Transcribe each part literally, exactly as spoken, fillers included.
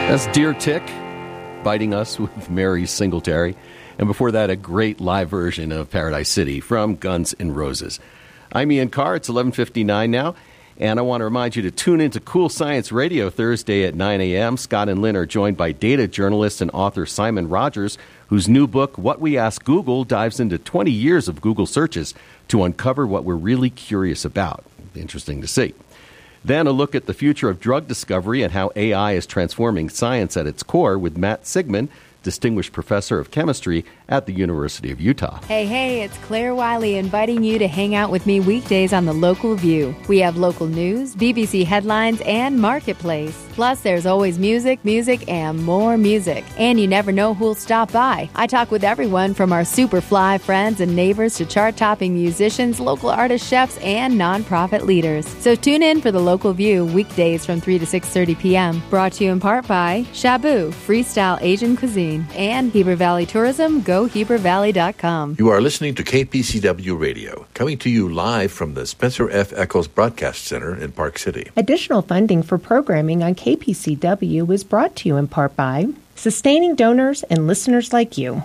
That's Deer Tick, Biting Us with Mary Singletary. And before that, a great live version of Paradise City from Guns N' Roses. I'm Ian Carr. It's eleven fifty-nine now. And I want to remind you to tune into Cool Science Radio Thursday at nine a.m. Scott and Lynn are joined by data journalist and author Simon Rogers, whose new book, What We Ask Google, dives into twenty years of Google searches to uncover what we're really curious about. Interesting to see. Then a look at the future of drug discovery and how A I is transforming science at its core with Matt Sigman, Distinguished Professor of Chemistry at the University of Utah. Hey, hey, it's Claire Wiley inviting you to hang out with me weekdays on The Local View. We have local news, B B C headlines, and Marketplace. Plus, there's always music, music, and more music. And you never know who'll stop by. I talk with everyone from our super fly friends and neighbors to chart-topping musicians, local artists, chefs, and nonprofit leaders. So tune in for The Local View weekdays from three to six thirty p.m. Brought to you in part by Shabu, Freestyle Asian Cuisine, and Heber Valley Tourism. Go Heber Valley dot com. You are listening to K P C W Radio, coming to you live from the Spencer F. Eccles Broadcast Center in Park City. Additional funding for programming on K P C W is brought to you in part by sustaining donors and listeners like you.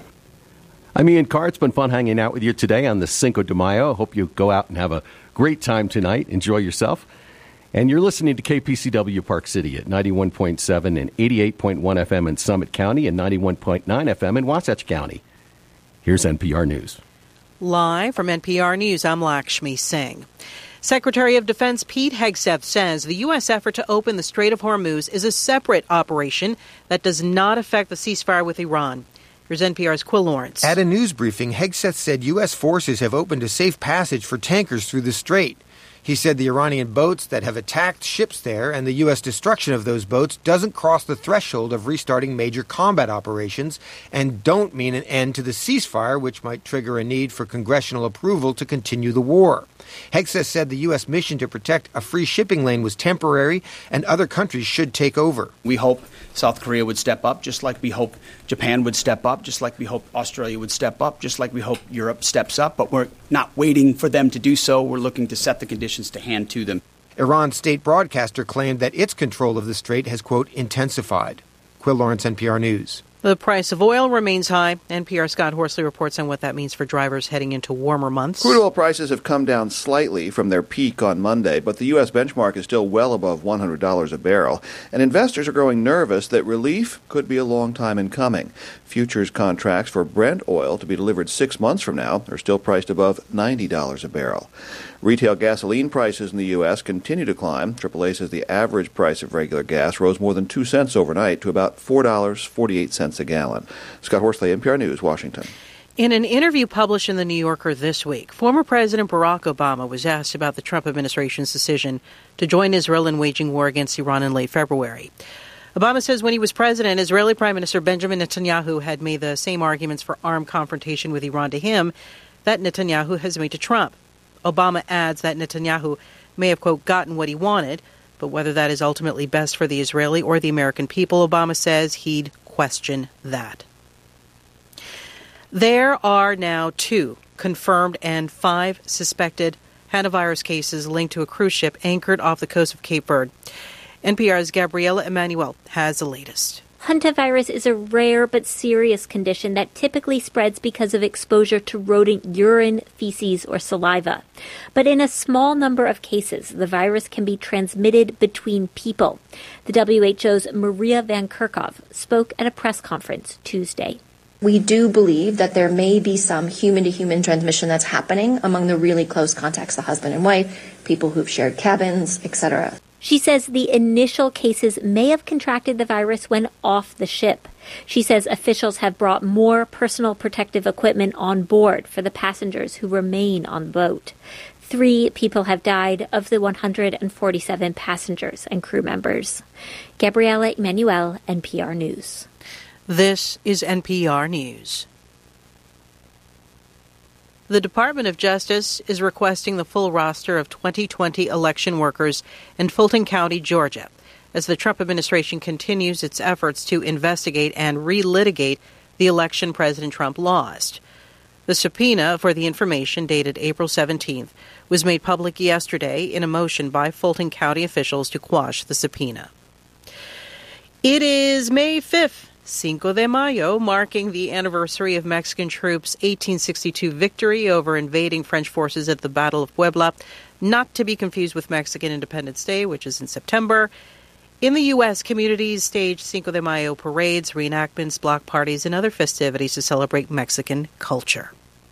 I'm Ian Carr. It's been fun hanging out with you today on the Cinco de Mayo. I hope you go out and have a great time tonight. Enjoy yourself. And you're listening to K P C W Park City at ninety-one point seven and eighty-eight point one F M in Summit County and ninety-one point nine F M in Wasatch County. Here's N P R News. Live from N P R News, I'm Lakshmi Singh. Secretary of Defense Pete Hegseth says the U S effort to open the Strait of Hormuz is a separate operation that does not affect the ceasefire with Iran. Here's N P R's Quill Lawrence. At a news briefing, Hegseth said U S forces have opened a safe passage for tankers through the strait. He said the Iranian boats that have attacked ships there and the U S destruction of those boats doesn't cross the threshold of restarting major combat operations and don't mean an end to the ceasefire, which might trigger a need for congressional approval to continue the war. Hegseth said the U S mission to protect a free shipping lane was temporary and other countries should take over. We hope South Korea would step up, just like we hope Japan would step up, just like we hope Australia would step up, just like we hope Europe steps up. But we're not waiting for them to do so. We're looking to set the conditions to hand to them. Iran's state broadcaster claimed that its control of the strait has, quote, intensified. Quill Lawrence, N P R News. The price of oil remains high. N P R Scott Horsley reports on what that means for drivers heading into warmer months. Crude oil prices have come down slightly from their peak on Monday, but the U S benchmark is still well above one hundred dollars a barrel, and investors are growing nervous that relief could be a long time in coming. Futures contracts for Brent oil to be delivered six months from now are still priced above ninety dollars a barrel. Retail gasoline prices in the U S continue to climb. triple A says the average price of regular gas rose more than two cents overnight to about four dollars and forty-eight cents a gallon. Scott Horsley, N P R News, Washington. In an interview published in The New Yorker this week, former President Barack Obama was asked about the Trump administration's decision to join Israel in waging war against Iran in late February. Obama says when he was president, Israeli Prime Minister Benjamin Netanyahu had made the same arguments for armed confrontation with Iran to him that Netanyahu has made to Trump. Obama adds that Netanyahu may have, quote, gotten what he wanted, but whether that is ultimately best for the Israeli or the American people, Obama says he'd question that. There are now two confirmed and five suspected hantavirus cases linked to a cruise ship anchored off the coast of Cape Verde. N P R's Gabriela Emanuel has the latest. Hantavirus is a rare but serious condition that typically spreads because of exposure to rodent urine, feces, or saliva. But in a small number of cases, the virus can be transmitted between people. The W H O's Maria Van Kerkhove spoke at a press conference Tuesday. We do believe that there may be some human-to-human transmission that's happening among the really close contacts, the husband and wife, people who've shared cabins, et cetera. She says the initial cases may have contracted the virus when off the ship. She says officials have brought more personal protective equipment on board for the passengers who remain on the boat. Three people have died of the one hundred forty-seven passengers and crew members. Gabriela Emanuel, N P R News. This is N P R News. The Department of Justice is requesting the full roster of twenty twenty election workers in Fulton County, Georgia, as the Trump administration continues its efforts to investigate and relitigate the election President Trump lost. The subpoena for the information, dated April seventeenth, was made public yesterday in a motion by Fulton County officials to quash the subpoena. It is May fifth, Cinco de Mayo, marking the anniversary of Mexican troops' eighteen sixty-two victory over invading French forces at the Battle of Puebla, not to be confused with Mexican Independence Day, which is in September. In the U S, communities stage Cinco de Mayo parades, reenactments, block parties, and other festivities to celebrate Mexican culture.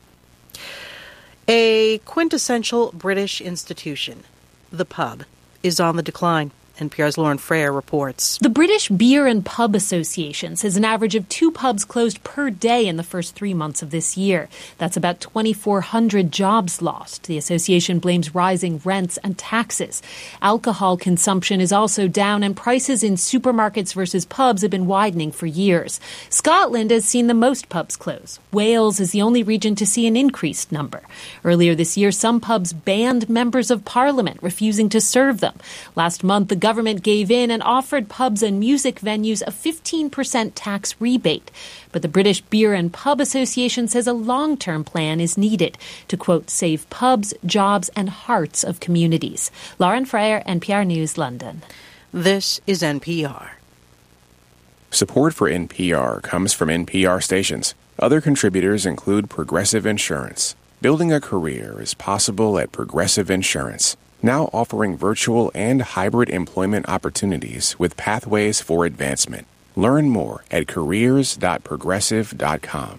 A quintessential British institution, the pub, is on the decline. N P R's Lauren Frere reports. The British Beer and Pub Association says an average of two pubs closed per day in the first three months of this year. That's about twenty-four hundred jobs lost. The association blames rising rents and taxes. Alcohol consumption is also down, and prices in supermarkets versus pubs have been widening for years. Scotland has seen the most pubs close. Wales is the only region to see an increased number. Earlier this year, some pubs banned members of parliament, refusing to serve them. Last month, the government gave in and offered pubs and music venues a fifteen percent tax rebate. But the British Beer and Pub Association says a long-term plan is needed to, quote, save pubs, jobs, and hearts of communities. Lauren Frere, N P R News, London. This is N P R. Support for N P R comes from N P R stations. Other contributors include Progressive Insurance. Building a career is possible at Progressive Insurance, now offering virtual and hybrid employment opportunities with pathways for advancement. Learn more at careers dot progressive dot com.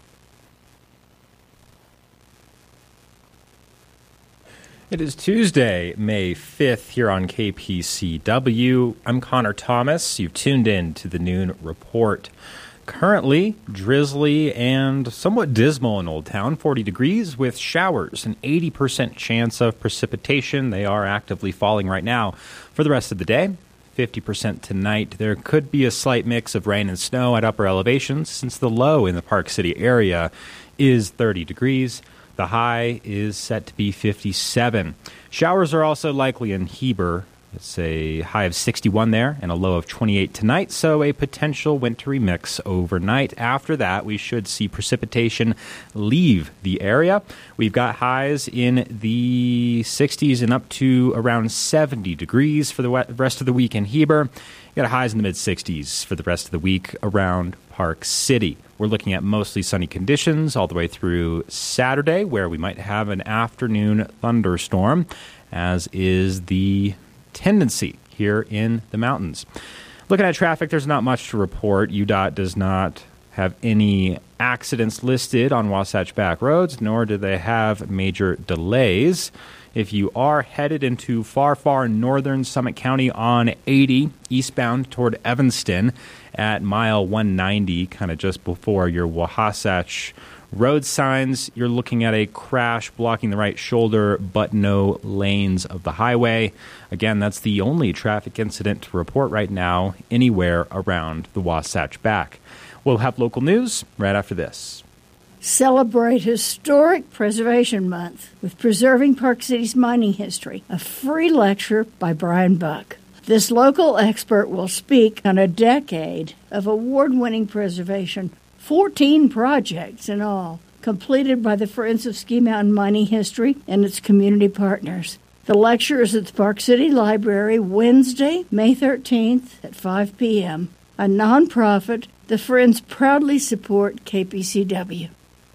It is Tuesday, May fifth, here on K P C W. I'm Connor Thomas. You've tuned in to the Noon Report. Currently, drizzly and somewhat dismal in Old Town, forty degrees with showers, an eighty percent chance of precipitation. They are actively falling right now. For the rest of the day, fifty percent tonight. There could be a slight mix of rain and snow at upper elevations since the low in the Park City area is thirty degrees. The high is set to be fifty-seven. Showers are also likely in Heber. It's a high of sixty-one there and a low of twenty-eight tonight, so a potential wintry mix overnight. After that, we should see precipitation leave the area. We've got highs in the sixties and up to around seventy degrees for the rest of the week in Heber. You got highs in the mid-sixties for the rest of the week around Park City. We're looking at mostly sunny conditions all the way through Saturday, where we might have an afternoon thunderstorm, as is the tendency here in the mountains. Looking at traffic, there's not much to report. U D O T does not have any accidents listed on Wasatch Back roads, nor do they have major delays. If you are headed into far, far northern Summit County on eighty, eastbound toward Evanston at mile one ninety, kind of just before your Wasatch road signs, you're looking at a crash blocking the right shoulder, but no lanes of the highway. Again, that's the only traffic incident to report right now anywhere around the Wasatch Back. We'll have local news right after this. Celebrate Historic Preservation Month with Preserving Park City's Mining History, a free lecture by Brian Buck. This local expert will speak on a decade of award-winning preservation, fourteen projects in all, completed by the Friends of Ski Mountain Mining History and its community partners. The lecture is at the Park City Library Wednesday, May thirteenth at five p.m. A nonprofit, the Friends proudly support K P C W.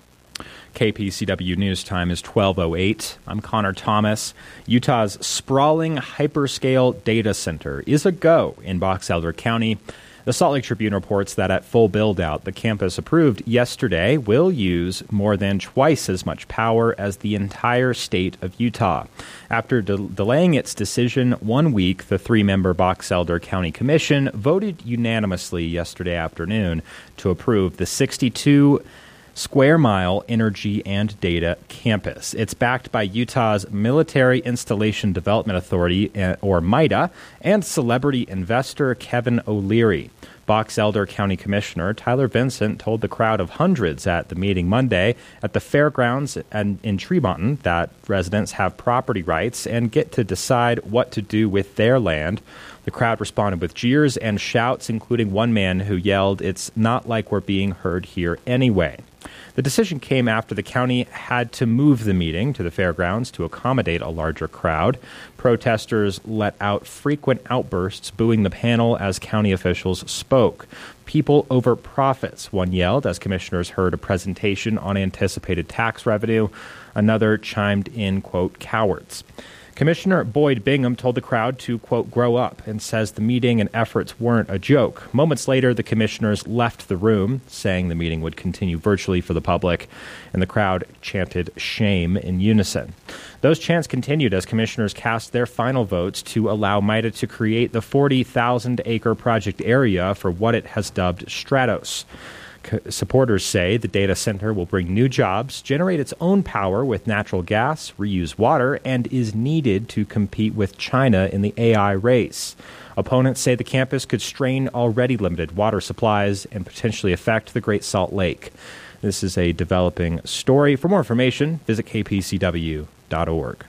K P C W News Time is twelve oh eight. I'm Connor Thomas. Utah's sprawling hyperscale data center is a go in Box Elder County. The Salt Lake Tribune reports that at full build-out, the campus approved yesterday will use more than twice as much power as the entire state of Utah. After de- delaying its decision one week, the three-member Box Elder County Commission voted unanimously yesterday afternoon to approve the sixty-two Square Mile Energy and Data Campus. It's backed by Utah's Military Installation Development Authority, or MIDA, and celebrity investor Kevin O'Leary. Box Elder County Commissioner Tyler Vincent told the crowd of hundreds at the meeting Monday at the fairgrounds and in Tremonton that residents have property rights and get to decide what to do with their land. The crowd responded with jeers and shouts, including one man who yelled, "It's not like we're being heard here anyway." The decision came after the county had to move the meeting to the fairgrounds to accommodate a larger crowd. Protesters let out frequent outbursts, booing the panel as county officials spoke. People over profits, one yelled as commissioners heard a presentation on anticipated tax revenue. Another chimed in, quote, cowards. Commissioner Boyd Bingham told the crowd to, quote, grow up, and says the meeting and efforts weren't a joke. Moments later, the commissioners left the room, saying the meeting would continue virtually for the public, and the crowd chanted shame in unison. Those chants continued as commissioners cast their final votes to allow MITA to create the forty thousand acre project area for what it has dubbed Stratos. Supporters say the data center will bring new jobs, generate its own power with natural gas, reuse water, and is needed to compete with China in the A I race. Opponents say the campus could strain already limited water supplies and potentially affect the Great Salt Lake. This is a developing story. For more information, visit k p c w dot org.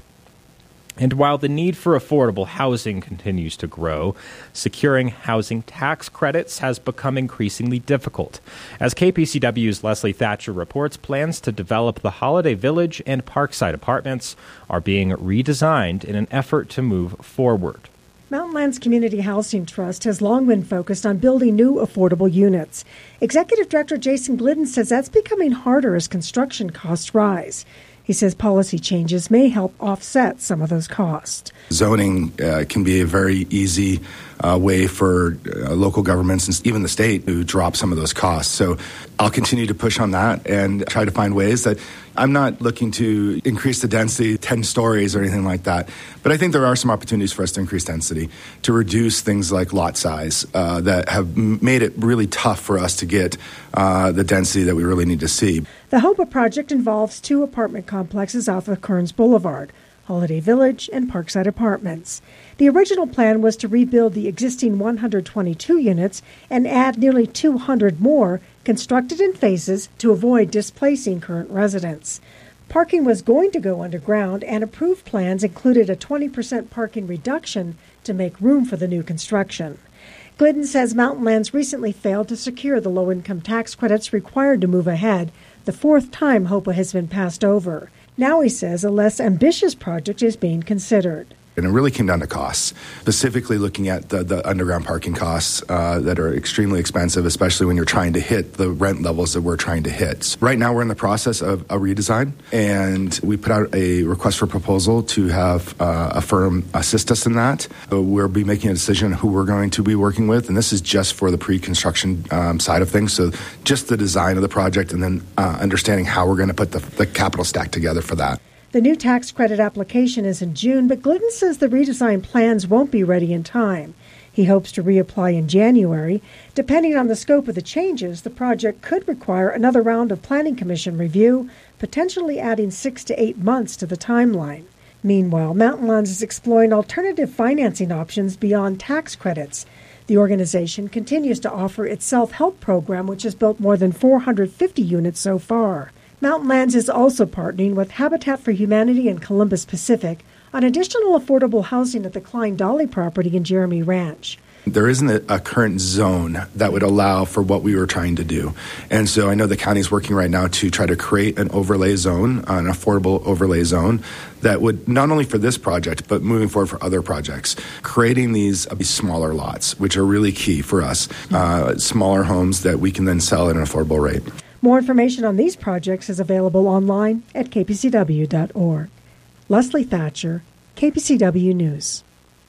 And while the need for affordable housing continues to grow, securing housing tax credits has become increasingly difficult. As K P C W's Leslie Thatcher reports, plans to develop the Holiday Village and Parkside apartments are being redesigned in an effort to move forward. Mountain Lands Community Housing Trust has long been focused on building new affordable units. Executive Director Jason Glidden says that's becoming harder as construction costs rise. He says policy changes may help offset some of those costs. Zoning uh, can be a very easy uh, way for uh, local governments and even the state to drop some of those costs. So I'll continue to push on that and try to find ways that I'm not looking to increase the density ten stories or anything like that. But I think there are some opportunities for us to increase density, to reduce things like lot size uh, that have made it really tough for us to get uh, the density that we really need to see. The HOPA project involves two apartment complexes off of Kearns Boulevard, Holiday Village and Parkside Apartments. The original plan was to rebuild the existing one hundred twenty-two units and add nearly two hundred more, constructed in phases to avoid displacing current residents. Parking was going to go underground, and approved plans included a twenty percent parking reduction to make room for the new construction. Glidden says Mountain Lands recently failed to secure the low-income tax credits required to move ahead, the fourth time HOPA has been passed over. Now he says a less ambitious project is being considered. And it really came down to costs, specifically looking at the, the underground parking costs uh, that are extremely expensive, especially when you're trying to hit the rent levels that we're trying to hit. Right now, we're in the process of a redesign, and we put out a request for proposal to have uh, a firm assist us in that. So we'll be making a decision who we're going to be working with, and this is just for the pre-construction um, side of things, so just the design of the project and then uh, understanding how we're going to put the, the capital stack together for that. The new tax credit application is in June, but Glidden says the redesigned plans won't be ready in time. He hopes to reapply in January. Depending on the scope of the changes, the project could require another round of Planning Commission review, potentially adding six to eight months to the timeline. Meanwhile, Mountain Lands is exploring alternative financing options beyond tax credits. The organization continues to offer its self-help program, which has built more than four hundred fifty units so far. Mountain Lands is also partnering with Habitat for Humanity and Columbus Pacific on additional affordable housing at the Klein Dolly property in Jeremy Ranch. There isn't a, a current zone that would allow for what we were trying to do. And so I know the county is working right now to try to create an overlay zone, an affordable overlay zone that would not only for this project, but moving forward for other projects, creating these, uh, these smaller lots, which are really key for us, uh, smaller homes that we can then sell at an affordable rate. More information on these projects is available online at k p c w dot org. Leslie Thatcher, K P C W News.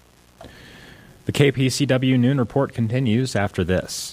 The K P C W Noon Report continues after this.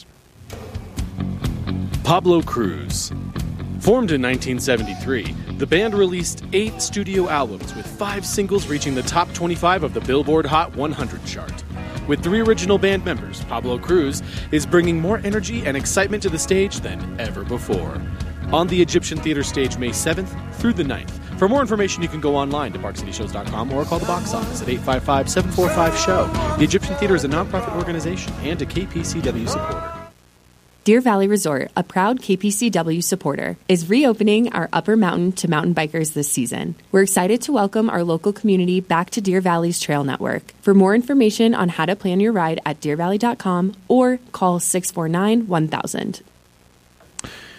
Pablo Cruz. Formed in nineteen seventy-three, the band released eight studio albums with five singles reaching the top twenty-five of the Billboard Hot one hundred chart. With three original band members, Pablo Cruz is bringing more energy and excitement to the stage than ever before. On the Egyptian Theater stage May seventh through the ninth. For more information, you can go online to park city shows dot com or call the box office at eight five five, seven four five, S H O W. The Egyptian Theater is a nonprofit organization and a K P C W supporter. Deer Valley Resort, a proud K P C W supporter, is reopening our Upper Mountain to mountain bikers this season. We're excited to welcome our local community back to Deer Valley's trail network. For more information on how to plan your ride at deer valley dot com or call six four nine, one thousand.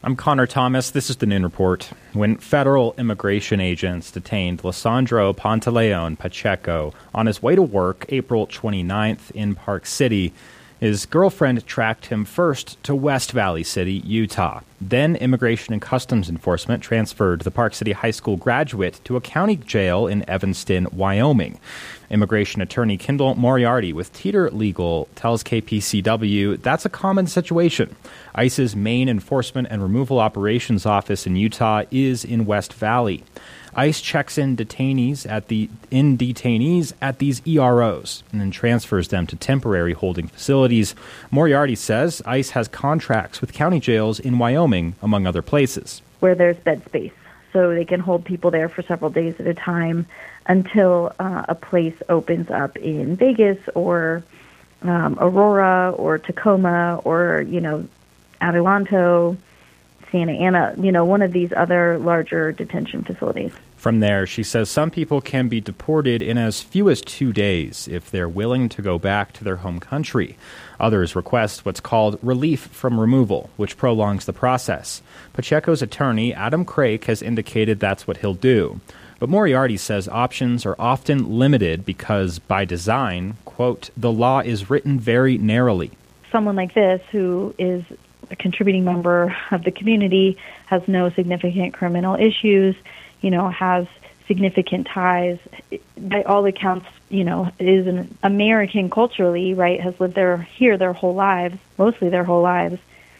I'm Connor Thomas. This is the Noon Report. When federal immigration agents detained Lisandro Pantaleon Pacheco on his way to work April twenty-ninth in Park City, his girlfriend tracked him first to West Valley City, Utah. Then Immigration and Customs Enforcement transferred the Park City High School graduate to a county jail in Evanston, Wyoming. Immigration attorney Kendall Moriarty with Teeter Legal tells K P C W that's a common situation. ICE's main enforcement and removal operations office in Utah is in West Valley. ICE checks in detainees at the in detainees at these E R Os and then transfers them to temporary holding facilities. Moriarty says ICE has contracts with county jails in Wyoming, among other places, where there's bed space, so they can hold people there for several days at a time until uh, a place opens up in Vegas or um, Aurora or Tacoma or, you know, Adelanto, Santa Ana, you know, one of these other larger detention facilities. From there, she says some people can be deported in as few as two days if they're willing to go back to their home country. Others request what's called relief from removal, which prolongs the process. Pacheco's attorney, Adam Craik, has indicated that's what he'll do. But Moriarty says options are often limited because, by design, quote, the law is written very narrowly. Someone like this, who is a contributing member of the community, has no significant criminal issues, you know, has significant ties, by all accounts, you know, is an American culturally, right, has lived there here their whole lives, mostly their whole lives.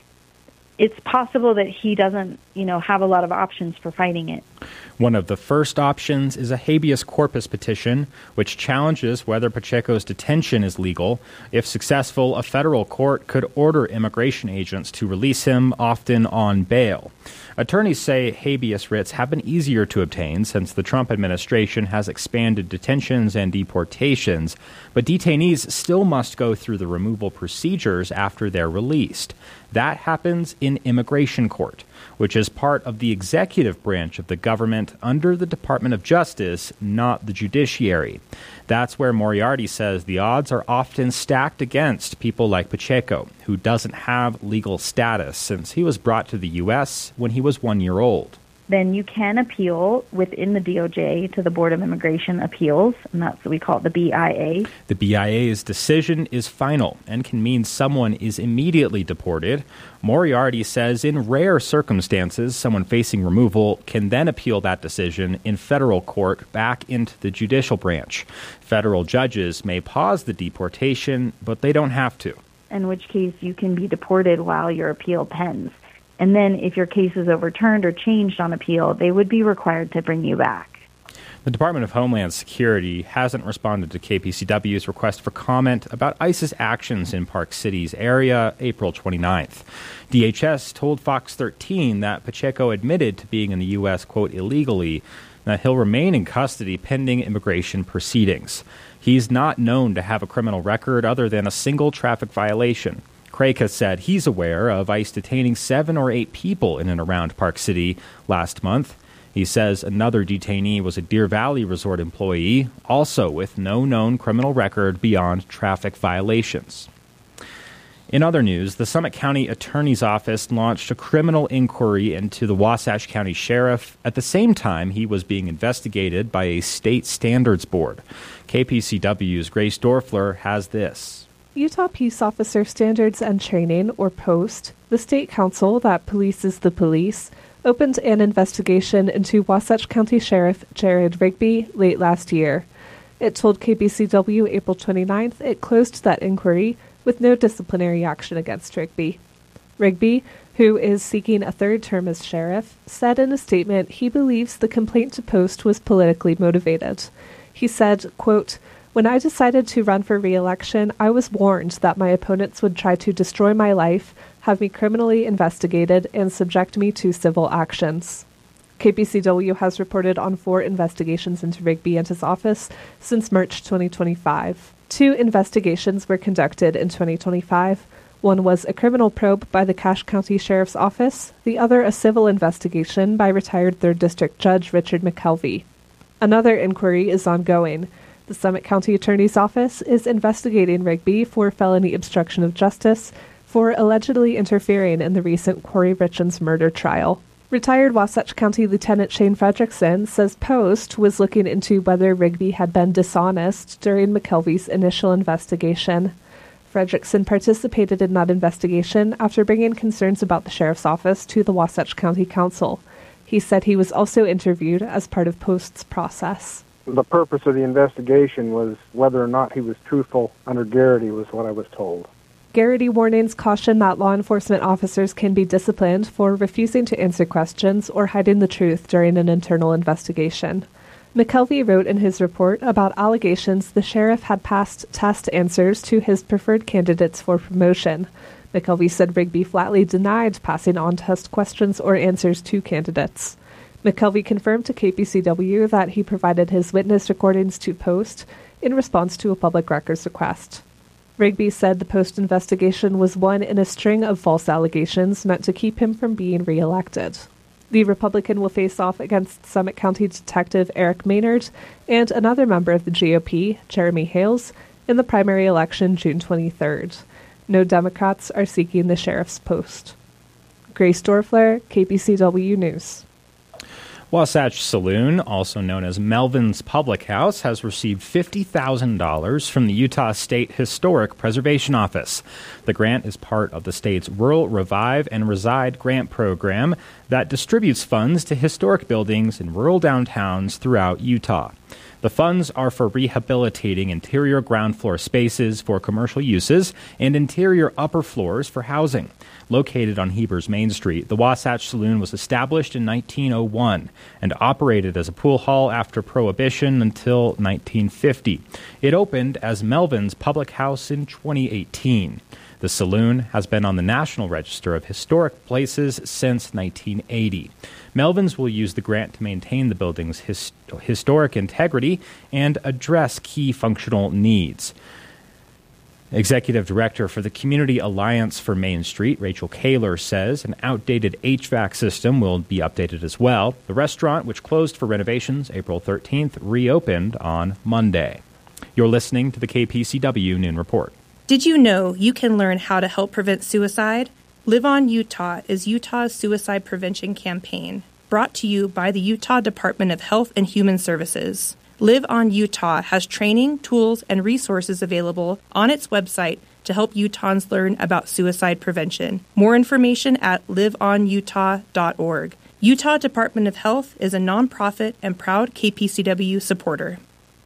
It's possible that he doesn't, you know, have a lot of options for fighting it. One of the first options is a habeas corpus petition, which challenges whether Pacheco's detention is legal. If successful, a federal court could order immigration agents to release him, often on bail. Attorneys say habeas writs have been easier to obtain since the Trump administration has expanded detentions and deportations, but detainees still must go through the removal procedures after they're released. That happens in immigration court, which is part of the executive branch of the government under the Department of Justice, not the judiciary. That's where Moriarty says the odds are often stacked against people like Pacheco, who doesn't have legal status since he was brought to the U S when he was one year old. Then you can appeal within the D O J to the Board of Immigration Appeals, and that's what we call it, the B I A. The B I A's decision is final and can mean someone is immediately deported. Moriarty says in rare circumstances, someone facing removal can then appeal that decision in federal court back into the judicial branch. Federal judges may pause the deportation, but they don't have to. In which case you can be deported while your appeal pends. And then if your case is overturned or changed on appeal, they would be required to bring you back. The Department of Homeland Security hasn't responded to K P C W's request for comment about ICE's actions in Park City's area April twenty-ninth. D H S told Fox thirteen that Pacheco admitted to being in the U S, quote, illegally, and that he'll remain in custody pending immigration proceedings. He's not known to have a criminal record other than a single traffic violation. Craik has said he's aware of ICE detaining seven or eight people in and around Park City last month. He says another detainee was a Deer Valley Resort employee, also with no known criminal record beyond traffic violations. In other news, the Summit County Attorney's Office launched a criminal inquiry into the Wasatch County Sheriff at the same time he was being investigated by a state standards board. K P C W's Grace Dorfler has this. Utah Peace Officer Standards and Training, or POST, the state council that polices the police, opened an investigation into Wasatch County Sheriff Jared Rigby late last year. It told K B C W April twenty-ninth it closed that inquiry with no disciplinary action against Rigby. Rigby, who is seeking a third term as sheriff, said in a statement he believes the complaint to POST was politically motivated. He said, quote, "When I decided to run for re-election, I was warned that my opponents would try to destroy my life, have me criminally investigated, and subject me to civil actions." K P C W has reported on four investigations into Rigby and his office since March twenty twenty-five. Two investigations were conducted in twenty twenty-five. One was a criminal probe by the Cache County Sheriff's Office, the other a civil investigation by retired third District Judge Richard McKelvey. Another inquiry is ongoing. The Summit County Attorney's Office is investigating Rigby for felony obstruction of justice, for allegedly interfering in the recent Corey Richens murder trial. Retired Wasatch County Lieutenant Shane Fredrickson says Post was looking into whether Rigby had been dishonest during McKelvey's initial investigation. Fredrickson participated in that investigation after bringing concerns about the sheriff's office to the Wasatch County Council. He said he was also interviewed as part of Post's process. The purpose of the investigation was whether or not he was truthful under Garrity, was what I was told. Garrity warnings caution that law enforcement officers can be disciplined for refusing to answer questions or hiding the truth during an internal investigation. McKelvey wrote in his report about allegations the sheriff had passed test answers to his preferred candidates for promotion. McKelvey said Rigby flatly denied passing on test questions or answers to candidates. McKelvey confirmed to K P C W that he provided his witness recordings to Post in response to a public records request. Rigby said the Post investigation was one in a string of false allegations meant to keep him from being reelected. The Republican will face off against Summit County Detective Eric Maynard and another member of the G O P, Jeremy Hales, in the primary election June twenty-third. No Democrats are seeking the sheriff's post. Grace Dorfler, K P C W News. Wasatch Saloon, also known as Melvin's Public House, has received fifty thousand dollars from the Utah State Historic Preservation Office. The grant is part of the state's Rural Revive and Reside grant program that distributes funds to historic buildings in rural downtowns throughout Utah. The funds are for rehabilitating interior ground floor spaces for commercial uses and interior upper floors for housing. Located on Heber's Main Street, the Wasatch Saloon was established in nineteen oh one and operated as a pool hall after Prohibition until nineteen fifty. It opened as Melvin's Public House in twenty eighteen. The saloon has been on the National Register of Historic Places since nineteen eighty. Melvin's will use the grant to maintain the building's his- historic integrity and address key functional needs. Executive Director for the Community Alliance for Main Street, Rachel Kaler, says an outdated H V A C system will be updated as well. The restaurant, which closed for renovations April thirteenth, reopened on Monday. You're listening to the K P C W Noon Report. Did you know you can learn how to help prevent suicide? Live On Utah is Utah's suicide prevention campaign, brought to you by the Utah Department of Health and Human Services. Live On Utah has training, tools, and resources available on its website to help Utahns learn about suicide prevention. More information at live on utah dot org. Utah Department of Health is a nonprofit and proud K P C W supporter.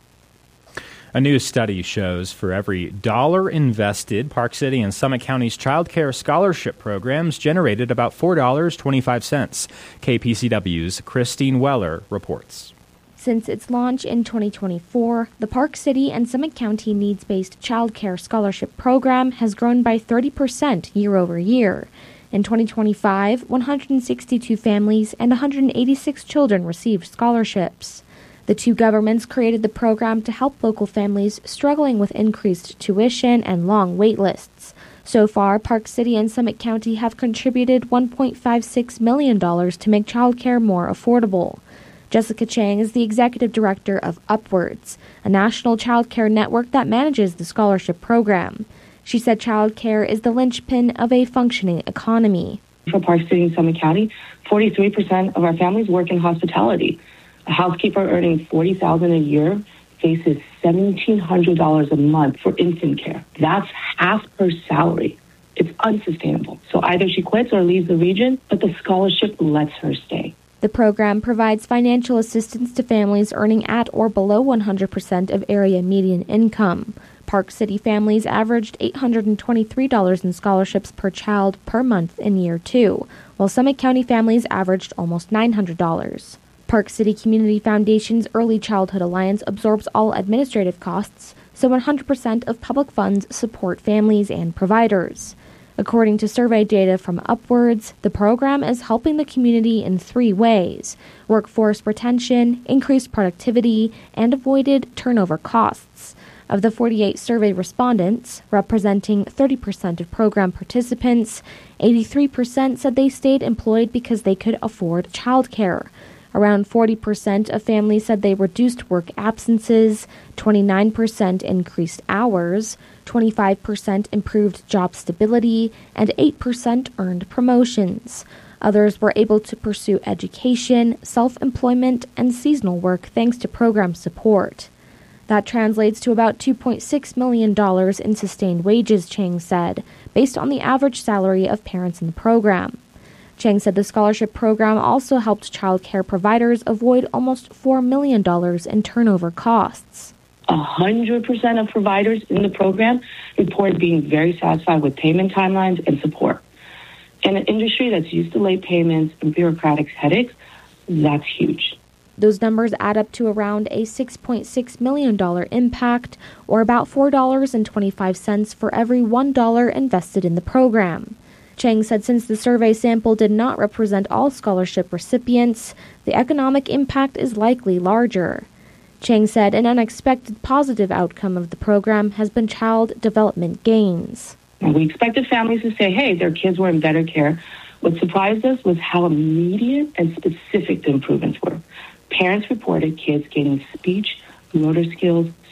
A new study shows for every dollar invested, Park City and Summit County's child care scholarship programs generated about four dollars and twenty-five cents. K P C W's Christine Weller reports. Since its launch in twenty twenty-four, the Park City and Summit County Needs-Based Child Care Scholarship Program has grown by thirty percent year over year. In twenty twenty-five, one hundred sixty-two families and one hundred eighty-six children received scholarships. The two governments created the program to help local families struggling with increased tuition and long wait lists. So far, Park City and Summit County have contributed one point five six million dollars to make childcare more affordable. Jessica Chang is the executive director of Upwards, a national child care network that manages the scholarship program. She said child care is the linchpin of a functioning economy. For Park City and Summit County, forty-three percent of our families work in hospitality. A housekeeper earning forty thousand dollars a year faces one thousand seven hundred dollars a month for infant care. That's half her salary. It's unsustainable. So either she quits or leaves the region, but the scholarship lets her stay. The program provides financial assistance to families earning at or below one hundred percent of area median income. Park City families averaged eight hundred twenty-three dollars in scholarships per child per month in year two, while Summit County families averaged almost nine hundred dollars. Park City Community Foundation's Early Childhood Alliance absorbs all administrative costs, so one hundred percent of public funds support families and providers. According to survey data from Upwards, the program is helping the community in three ways: workforce retention, increased productivity, and avoided turnover costs. Of the forty-eight survey respondents, representing thirty percent of program participants, eighty-three percent said they stayed employed because they could afford childcare. Around forty percent of families said they reduced work absences, twenty-nine percent increased hours, twenty-five percent improved job stability, and eight percent earned promotions. Others were able to pursue education, self-employment, and seasonal work thanks to program support. That translates to about two point six million dollars in sustained wages, Chang said, based on the average salary of parents in the program. Chang said the scholarship program also helped child care providers avoid almost four million dollars in turnover costs. one hundred percent of providers in the program reported being very satisfied with payment timelines and support. In an industry that's used to late payments and bureaucratic headaches, that's huge. Those numbers add up to around a six point six million dollars impact, or about four dollars and twenty-five cents for every one dollar invested in the program. Chang said since the survey sample did not represent all scholarship recipients, the economic impact is likely larger. Chang said an unexpected positive outcome of the program has been child development gains. And we expected families to say, hey, their kids were in better care. What surprised us was how immediate and specific the improvements were. Parents reported kids gaining speech, motor skills,